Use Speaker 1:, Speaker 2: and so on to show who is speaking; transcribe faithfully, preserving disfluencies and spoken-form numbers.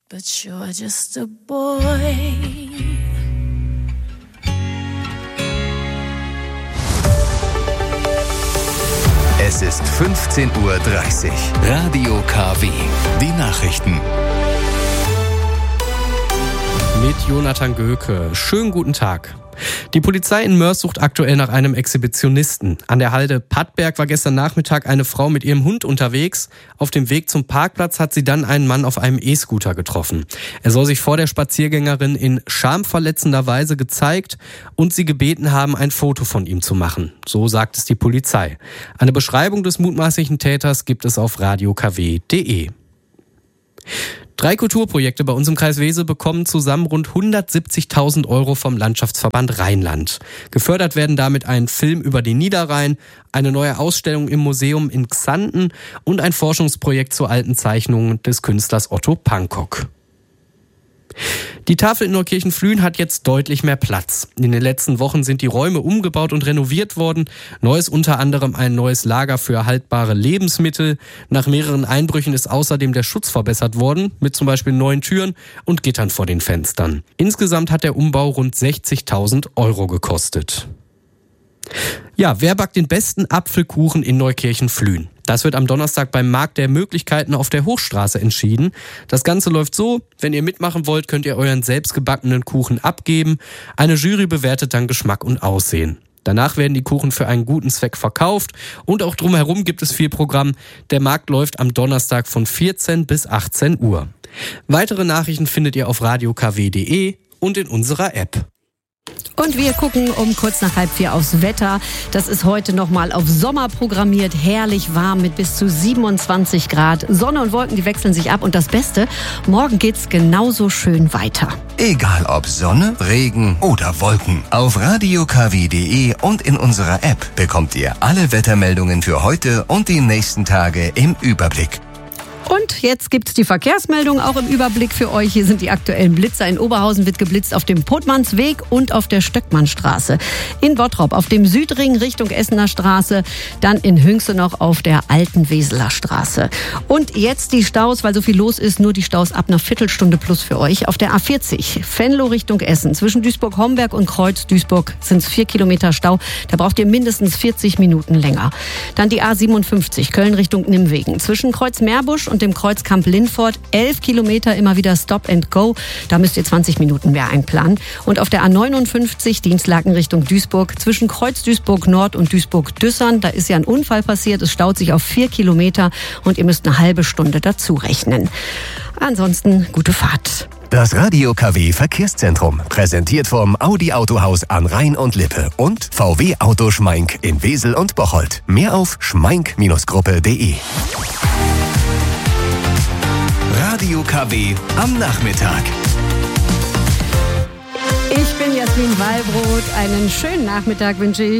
Speaker 1: but you're just a boy.
Speaker 2: Es ist fünfzehn Uhr dreißig. Radio K W. Die Nachrichten.
Speaker 3: Mit Jonathan Göke. Schönen guten Tag. Die Polizei in Moers sucht aktuell nach einem Exhibitionisten. An der Halde Pattberg war gestern Nachmittag eine Frau mit ihrem Hund unterwegs. Auf dem Weg zum Parkplatz hat sie dann einen Mann auf einem E-Scooter getroffen. Er soll sich vor der Spaziergängerin in schamverletzender Weise gezeigt und sie gebeten haben, ein Foto von ihm zu machen. So sagt es die Polizei. Eine Beschreibung des mutmaßlichen Täters gibt es auf radio k w punkt d e. Drei Kulturprojekte bei uns im Kreis Wesel bekommen zusammen rund hundertsiebzigtausend Euro vom Landschaftsverband Rheinland. Gefördert werden damit ein Film über den Niederrhein, eine neue Ausstellung im Museum in Xanten und ein Forschungsprojekt zu alten Zeichnungen des Künstlers Otto Pankok. Die Tafel in Neukirchen-Flühen hat jetzt deutlich mehr Platz. In den letzten Wochen sind die Räume umgebaut und renoviert worden. Neu ist unter anderem ein neues Lager für haltbare Lebensmittel. Nach mehreren Einbrüchen ist außerdem der Schutz verbessert worden, mit zum Beispiel neuen Türen und Gittern vor den Fenstern. Insgesamt hat der Umbau rund sechzigtausend Euro gekostet. Ja, wer backt den besten Apfelkuchen in Neukirchen-Flühen? Das wird am Donnerstag beim Markt der Möglichkeiten auf der Hochstraße entschieden. Das Ganze läuft so: Wenn ihr mitmachen wollt, könnt ihr euren selbstgebackenen Kuchen abgeben. Eine Jury bewertet dann Geschmack und Aussehen. Danach werden die Kuchen für einen guten Zweck verkauft und auch drumherum gibt es viel Programm. Der Markt läuft am Donnerstag von vierzehn bis achtzehn Uhr. Weitere Nachrichten findet ihr auf radio k w punkt d e und in unserer App.
Speaker 4: Und wir gucken um kurz nach halb vier aufs Wetter. Das ist heute nochmal auf Sommer programmiert. Herrlich warm mit bis zu siebenundzwanzig Grad. Sonne und Wolken, die wechseln sich ab. Und das Beste, morgen geht's genauso schön weiter.
Speaker 2: Egal ob Sonne, Regen oder Wolken. Auf radio k w punkt d e und in unserer App bekommt ihr alle Wettermeldungen für heute und die nächsten Tage im Überblick.
Speaker 4: Und jetzt gibt's die Verkehrsmeldung auch im Überblick für euch. Hier sind die aktuellen Blitzer. In Oberhausen wird geblitzt auf dem Pottmannsweg und auf der Stöckmannstraße. In Bottrop auf dem Südring Richtung Essener Straße. Dann in Hünxe noch auf der alten Weseler Straße. Und jetzt die Staus, weil so viel los ist. Nur die Staus ab einer Viertelstunde plus für euch. Auf der A vierzig Venlo Richtung Essen. Zwischen Duisburg-Homberg und Kreuz-Duisburg sind es vier Kilometer Stau. Da braucht ihr mindestens vierzig Minuten länger. Dann die A siebenundfünfzig Köln Richtung Nimwegen. Zwischen Kreuz-Meerbusch und dem Kreuzkamp Lindfort, elf Kilometer immer wieder Stop and Go. Da müsst ihr zwanzig Minuten mehr einplanen. Und auf der A neunundfünfzig Dienstlaken Richtung Duisburg, zwischen Kreuz Duisburg Nord und Duisburg-Düssern, da ist ja ein Unfall passiert. Es staut sich auf vier Kilometer und ihr müsst eine halbe Stunde dazu rechnen. Ansonsten gute Fahrt.
Speaker 2: Das Radio K W Verkehrszentrum, präsentiert vom Audi Autohaus an Rhein und Lippe und V W Auto Schmeink in Wesel und Bocholt. Mehr auf schmeink Gruppe punkt d e. Radio K W am Nachmittag.
Speaker 4: Ich bin Jasmin Wallbrot. Einen schönen Nachmittag wünsche ich.